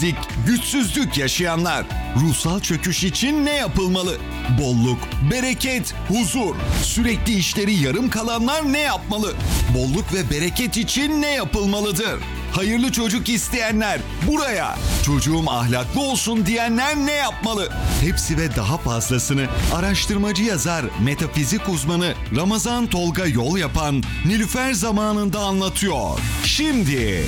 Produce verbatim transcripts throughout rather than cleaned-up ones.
Dik, güçsüzlük yaşayanlar. Ruhsal çöküş için ne yapılmalı? Bolluk, bereket, huzur. Sürekli işleri yarım kalanlar ne yapmalı? Bolluk ve bereket için ne yapılmalıdır? Hayırlı çocuk isteyenler buraya. Çocuğum ahlaklı olsun diyenler ne yapmalı? Hepsi ve daha fazlasını araştırmacı yazar, metafizik uzmanı Ramazan Tolga Yol Yapan Nilüfer zamanında anlatıyor. Şimdi...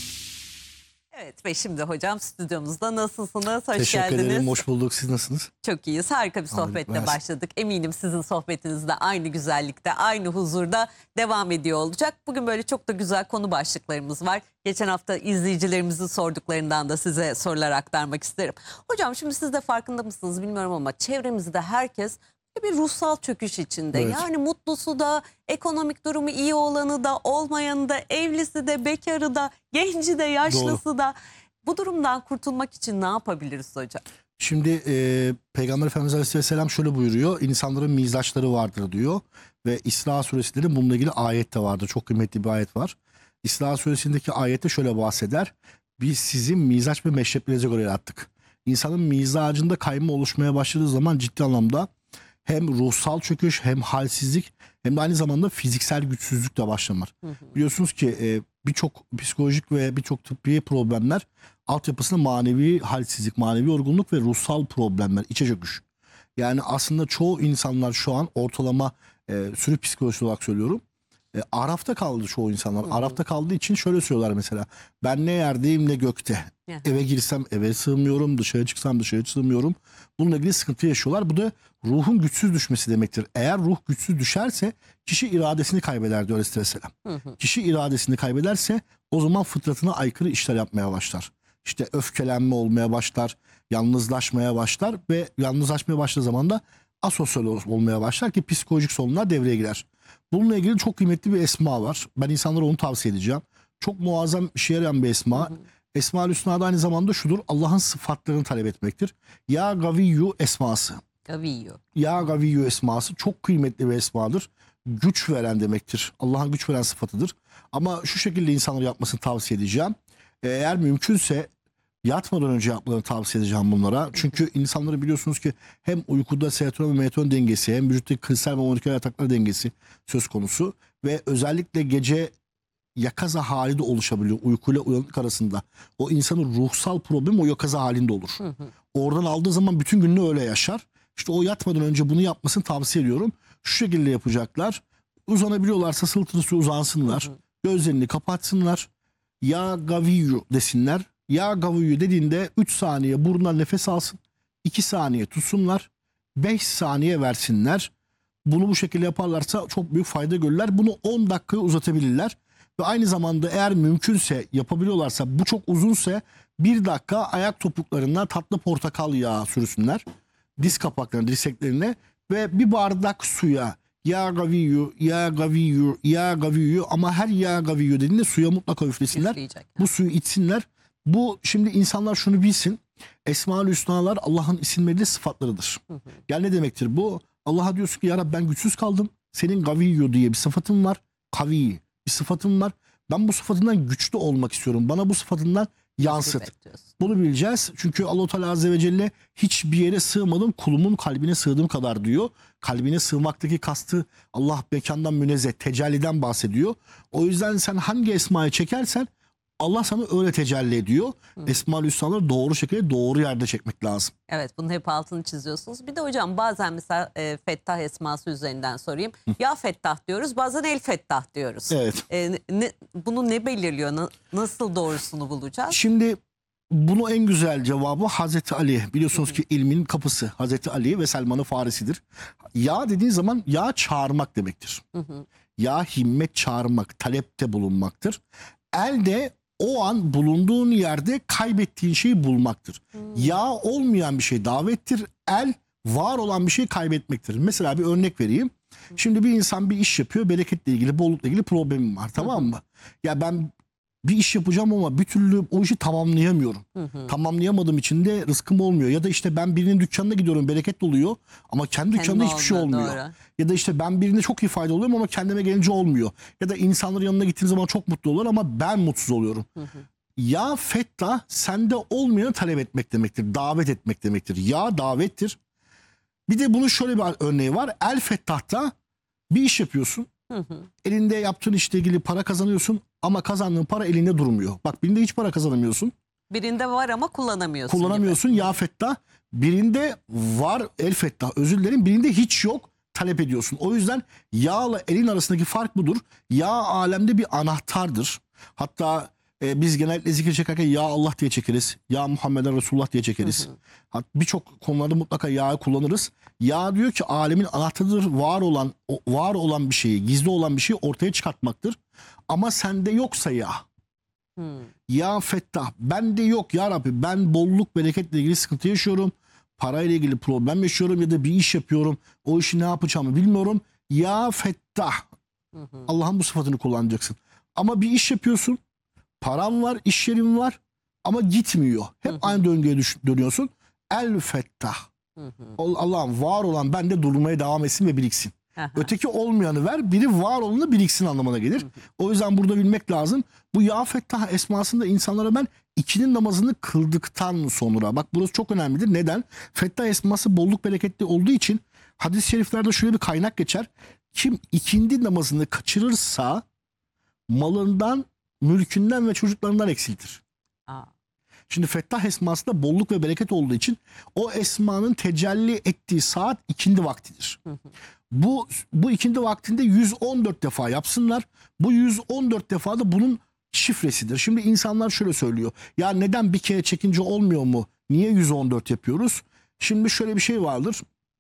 Evet ve şimdi hocam stüdyomuzda nasılsınız? Hoş Teşekkür geldiniz. ederim, hoş bulduk. Siz nasılsınız? Çok iyiyiz. Harika bir sohbetle başladık. Eminim sizin sohbetiniz de aynı güzellikte, aynı huzurda devam ediyor olacak. Bugün böyle çok da güzel konu başlıklarımız var. Geçen hafta izleyicilerimizin sorduklarından da size sorular aktarmak isterim. Hocam şimdi siz de farkında mısınız bilmiyorum ama çevremizde herkes bir ruhsal çöküş içinde. Evet. Yani mutlusu da, ekonomik durumu iyi olanı da, olmayanı da, evlisi de, bekarı da, genci de, yaşlısı Doğru. da. Bu durumdan kurtulmak için ne yapabiliriz hocam? Şimdi e, Peygamber Efendimiz Aleyhisselam şöyle buyuruyor. İnsanların mizaçları vardır diyor. Ve İsra suresinde de bununla ilgili ayet de vardır. Çok kıymetli bir ayet var. İsra suresindeki ayette şöyle bahseder. Biz sizin mizaç ve meşreplerinize göre yarattık. İnsanın mizacında kayma oluşmaya başladığı zaman ciddi anlamda hem ruhsal çöküş hem halsizlik hem de aynı zamanda fiziksel güçsüzlük de başlar. Hı hı. Biliyorsunuz ki e, birçok psikolojik ve birçok tıbbi problemler altyapısında manevi halsizlik, manevi yorgunluk ve ruhsal problemler, içe çöküş. Yani aslında çoğu insanlar şu an ortalama e, sürü psikolojisi olarak söylüyorum. E, arafta kaldı çoğu insanlar. Hı hı. Arafta kaldığı için şöyle söylüyorlar mesela. Ben ne yerdeyim ne gökte. Hı. Eve girsem eve sığmıyorum, dışarı çıksam dışarı sığmıyorum. Bununla ilgili sıkıntı yaşıyorlar. Bu da ruhun güçsüz düşmesi demektir. Eğer ruh güçsüz düşerse kişi iradesini kaybeder diyor Aleyhisselam. Hı hı. Kişi iradesini kaybederse o zaman fıtratına aykırı işler yapmaya başlar. İşte öfkelenme olmaya başlar, yalnızlaşmaya başlar ve yalnızlaşmaya başladığı zaman da asosyal olmaya başlar ki psikolojik sorunlar devreye girer. Bununla ilgili çok kıymetli bir esma var. Ben insanlara onu tavsiye edeceğim. Çok muazzam işe yarayan bir esma. Hı hı. Esma-ül Hüsna'da aynı zamanda şudur. Allah'ın sıfatlarını talep etmektir. Ya Gaviyyu esması. Gaviyyu. Ya Gaviyyu esması çok kıymetli bir esmadır. Güç veren demektir. Allah'ın güç veren sıfatıdır. Ama şu şekilde insanları yapmasını tavsiye edeceğim. Eğer mümkünse yatmadan önce yapmalarını tavsiye edeceğim bunlara. Çünkü insanları biliyorsunuz ki hem uykuda serotonin ve melatonin dengesi hem vücuttaki kristal ve moleküler yatakları dengesi söz konusu. Ve özellikle gece yakaza hali de oluşabiliyor uykuyla uyanıklık arasında. O insanın ruhsal problemi o yakaza halinde olur. Hı hı. Oradan aldığı zaman bütün gününü öyle yaşar. İşte o yatmadan önce bunu yapmasını tavsiye ediyorum. Şu şekilde yapacaklar. Uzanabiliyorlarsa sırtını su uzansınlar. Hı hı. Gözlerini kapatsınlar. Ya Gaviyyu desinler. Ya Gaviyyu dediğinde üç saniye burundan nefes alsın. iki saniye tutsunlar. beş saniye versinler. Bunu bu şekilde yaparlarsa çok büyük fayda görürler. Bunu on dakika uzatabilirler. Ve aynı zamanda eğer mümkünse yapabiliyorlarsa bu çok uzunsa bir dakika ayak topuklarına tatlı portakal yağı sürsünler. Diz kapaklarına, dirseklerine ve bir bardak suya ya Gaviyyu, ya Gaviyyu, ya Gaviyyu ama her ya Gaviyyu dediğinde suya mutlaka üflesinler. Bu suyu içsinler. Bu şimdi insanlar şunu bilsin. Esma-ül Hüsnalar Allah'ın isimleri sıfatlarıdır. Hı hı. Yani ne demektir bu? Allah'a diyorsun ki ya Rabbi ben güçsüz kaldım. Senin Gaviyyu diye bir sıfatın var. Kavi bir sıfatım var. Ben bu sıfatından güçlü olmak istiyorum. Bana bu sıfatından yansıt. Bunu bileceğiz. Çünkü Allah-u Teala Azze ve Celle hiçbir yere sığmadım, kulumun kalbine sığdığım kadar diyor. Kalbine sığmaktaki kastı Allah mekandan münezzeh, tecelliden bahsediyor. O yüzden sen hangi esmayı çekersen Allah sana öyle tecelli ediyor. Hı. Esma-ül Hüsna'ları doğru şekilde doğru yerde çekmek lazım. Evet, bunun hep altını çiziyorsunuz. Bir de hocam bazen mesela e, Fettah esması üzerinden sorayım. Hı. Ya Fettah diyoruz, bazen El Fettah diyoruz. Evet. E, ne, bunu ne belirliyor? Na, nasıl doğrusunu bulacağız? Şimdi bunu en güzel cevabı Hazreti Ali. Biliyorsunuz hı hı. ki ilmin kapısı Hazreti Ali ve Selman-ı Farisi'dir. Ya dediğin zaman ya çağırmak demektir. Hı hı. Ya himmet çağırmak, talepte bulunmaktır. El de o an bulunduğun yerde kaybettiğin şeyi bulmaktır. Hmm. Ya olmayan bir şey davettir. El var olan bir şeyi kaybetmektir. Mesela bir örnek vereyim. Hmm. Şimdi bir insan bir iş yapıyor. Bereketle ilgili, bollukla ilgili problemim var. Tamam mı? Ya ben bir iş yapacağım ama bir türlü o işi tamamlayamıyorum. Hı hı. Tamamlayamadığım için de rızkım olmuyor. Ya da işte ben birinin dükkanına gidiyorum, bereket oluyor ama kendi dükkanımda hiçbir şey olmuyor. Doğru. Ya da işte ben birine çok iyi fayda oluyorum ama kendime gelince olmuyor. Ya da insanların yanına gittiğim zaman çok mutlu oluyorlar ama ben mutsuz oluyorum. Hı hı. Ya fettah sende olmayanı talep etmek demektir. Davet etmek demektir. Ya davettir. Bir de bunun şöyle bir örneği var. El fettah'ta bir iş yapıyorsun. Hı hı. Elinde yaptığın işle ilgili para kazanıyorsun ama kazandığın para elinde durmuyor. Bak birinde hiç para kazanamıyorsun. Birinde var ama kullanamıyorsun. Kullanamıyorsun gibi. ya fettah. Birinde var el fettah, özür dilerim. Birinde hiç yok, talep ediyorsun. O yüzden yağla elin arasındaki fark budur. Yağ alemde bir anahtardır. Hatta e, biz genellikle zikir çekerken ya Allah diye çekeriz. Ya Muhammeden Resulullah diye çekeriz. Birçok konularda mutlaka yağı kullanırız. Yağ diyor ki alemin anahtarıdır. Var olan o- var olan bir şeyi, gizli olan bir şeyi ortaya çıkartmaktır. Ama sende yoksa yağ. Hmm. Ya fettah bende yok ya Rabbi, ben bolluk bereketle ilgili sıkıntı yaşıyorum. Parayla ilgili problem yaşıyorum ya da bir iş yapıyorum. O işi ne yapacağımı bilmiyorum. Ya fettah. Allah'ın bu sıfatını kullanacaksın. Ama bir iş yapıyorsun. Paran var, iş yerin var ama gitmiyor. Hep Hı hı. aynı döngüye düş- dönüyorsun. El fettah. Hı hı. Allah'ım var olan bende durmaya devam etsin ve biriksin. Aha. Öteki olmayanı ver, biri var olanı biriksin anlamına gelir. O yüzden burada bilmek lazım. Bu Ya Fettah esmasında insanlara ben ikinin namazını kıldıktan sonra, bak burası çok önemlidir. Neden? Fettah esması bolluk bereketli olduğu için hadis-i şeriflerde şöyle bir kaynak geçer. Kim ikindi namazını kaçırırsa malından, mülkünden ve çocuklarından eksiltir. Aa. Şimdi Fettah esmasında bolluk ve bereket olduğu için o esmanın tecelli ettiği saat ikindi vaktidir. Bu bu ikindi vaktinde yüz on dört defa yapsınlar. Bu yüz on dört defa da bunun şifresidir. Şimdi insanlar şöyle söylüyor. Ya neden bir kere çekince olmuyor mu? Niye yüz on dört yapıyoruz? Şimdi şöyle bir şey vardır.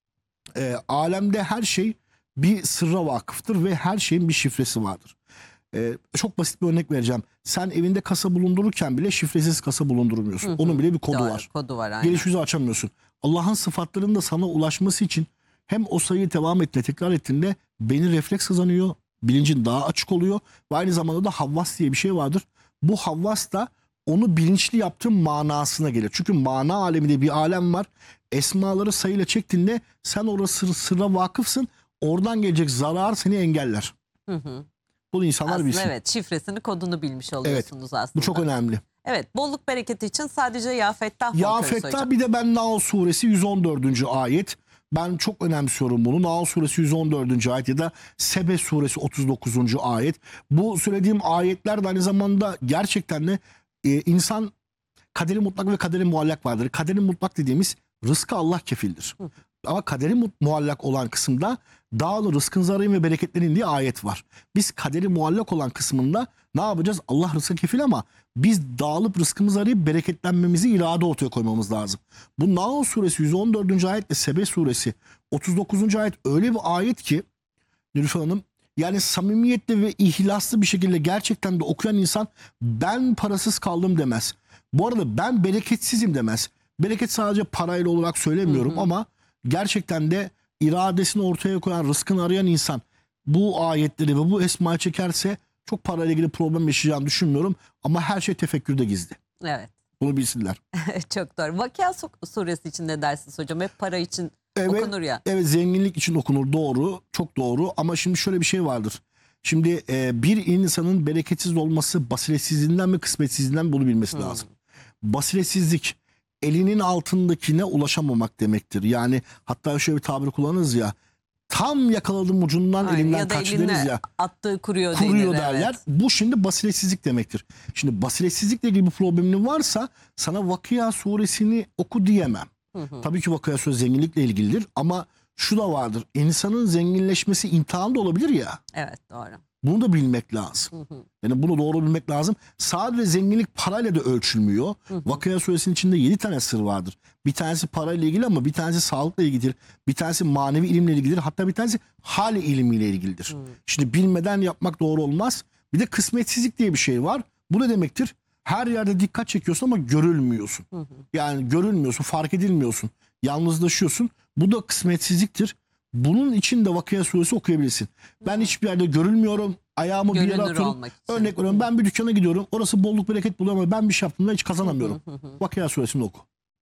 Ee, alemde her şey bir sırra vakıftır ve her şeyin bir şifresi vardır. Ee, çok basit bir örnek vereceğim. Sen evinde kasa bulundururken bile şifresiz kasa bulundurmuyorsun. Hı hı. Onun bile bir kodu Doğru, var. kodu var aynen. Geliş yüzü açamıyorsun. Allah'ın sıfatlarının da sana ulaşması için hem o sayıyı devam ettiğinde, tekrar ettiğinde beynin refleks kazanıyor. Bilincin daha açık oluyor. Ve aynı zamanda da havvas diye bir şey vardır. Bu havvas da onu bilinçli yaptığın manasına gelir. Çünkü mana aleminde bir alem var. Esmaları sayıyla çektiğinde sen orası sıra vakıfsın. Oradan gelecek zarar seni engeller. Hı hı. Bunu insanlar Aslında bilsin. evet, şifresini, kodunu bilmiş oluyorsunuz aslında. Bu çok önemli. Evet, bolluk bereketi için sadece Ya Fettah Ya kontrolü Fettah, hocam. bir de ben Nahl suresi yüz on dördüncü ayet. Ben çok önemsiyorum bunu. Nahl suresi yüz on dördüncü ayet ya da Sebe suresi otuz dokuzuncu ayet. Bu söylediğim ayetler de aynı zamanda gerçekten de e, insan kaderi mutlak ve kaderi muallak vardır. Kaderi mutlak dediğimiz rızkı Allah kefildir. Hı. Ama kaderi mu- muallak olan kısımda dağılın rızkınızı arayın ve bereketlenin diye ayet var. Biz kaderi muallak olan kısmında ne yapacağız? Allah rızkı kefil ama biz dağılıp rızkımızı arayıp bereketlenmemizi irade ortaya koymamız lazım. Bu Nahl suresi yüz on dördüncü ayet ile Sebe suresi otuz dokuzuncu ayet öyle bir ayet ki Nilüfer Hanım, yani samimiyetle ve ihlaslı bir şekilde gerçekten de okuyan insan ben parasız kaldım demez. Bu arada ben bereketsizim demez. Bereket sadece parayla olarak söylemiyorum Hı hı. ama gerçekten de iradesini ortaya koyan, rızkını arayan insan bu ayetleri ve bu esmayı çekerse çok parayla ilgili problem yaşayacağını düşünmüyorum. Ama her şey tefekkürde gizli. Evet. Bunu bilsinler. Çok doğru. Vakıa Su- suresi için ne dersiniz hocam? Hep para için Evet, okunur ya. evet, zenginlik için okunur, doğru, çok doğru ama şimdi şöyle bir şey vardır. Şimdi e, bir insanın bereketsiz olması basiretsizliğinden mi kısmetsizliğinden mi bunu bilmesi Hmm. lazım. Basiretsizlik elinin altındakine ulaşamamak demektir. Yani hatta şöyle bir tabir kullanırız ya, tam yakaladım ucundan Aynen. elimden Ya da kaçtı eline deriz ya. attığı kuruyor, Kuruyor denir, derler. evet. Bu şimdi basiretsizlik demektir. Şimdi basiretsizlikle ilgili bir problemin varsa sana Vakıa suresini oku diyemem. Hı hı. Tabii ki Vakıa suresi zenginlikle ilgilidir ama şu da vardır. İnsanın zenginleşmesi imtihan da olabilir ya. Evet, doğru. Bunu da bilmek lazım. Hı hı. Yani bunu doğru bilmek lazım. Sadece zenginlik parayla da ölçülmüyor. Hı hı. Vakıa suresinin içinde yedi tane sır vardır. Bir tanesi parayla ilgili ama bir tanesi sağlıkla ilgilidir. Bir tanesi manevi ilimle ilgilidir. Hatta bir tanesi hal ilmiyle ilgilidir. Hı. Şimdi bilmeden yapmak doğru olmaz. Bir de kısmetsizlik diye bir şey var. Bu ne demektir? Her yerde dikkat çekiyorsun ama görülmüyorsun. Hı hı. Yani görülmüyorsun, fark edilmiyorsun. Yalnızlaşıyorsun. Bu da kısmetsizliktir. Bunun için de Vakıa suresi okuyabilirsin. Ben hiçbir yerde görülmüyorum. Ayağımı bir yere Görünür atıyorum. olmak için. Örnek veriyorum, ben bir dükkana gidiyorum. Orası bolluk bereket buluyor ama ben bir şey yaptığımda hiç kazanamıyorum. Hı hı hı. Vakıa suresini oku.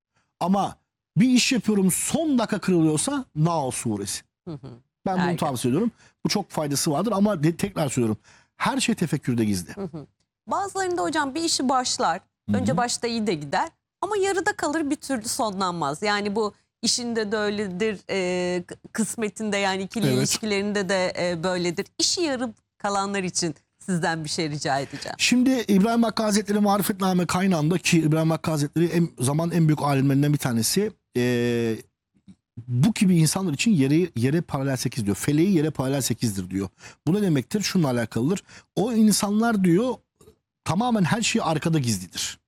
Ama bir iş yapıyorum, son dakika kırılıyorsa Nahl suresi. Hı hı. Ben bunu Harika. tavsiye ediyorum. Bu çok faydası vardır ama de, tekrar söylüyorum. Her şey tefekkürde gizli. Hı hı. Bazılarında hocam bir işi başlar, Önce başta iyi de gider ama yarıda kalır, bir türlü sonlanmaz. Yani bu işinde de öyledir, e, kısmetinde yani ikili Evet. ilişkilerinde de e, böyledir. İşi yarım kalanlar için sizden bir şey rica edeceğim. Şimdi İbrahim Hakkı Hazretleri Marifetname kaynağında, ki İbrahim Hakkı Hazretleri en, zaman en büyük alimlerinden bir tanesi, e, bu gibi insanlar için yere, yere paralel sekiz diyor. Feleği yere paralel sekizdir diyor. Bu ne demektir? Şununla alakalıdır. O insanlar diyor tamamen her şey arkada gizlidir.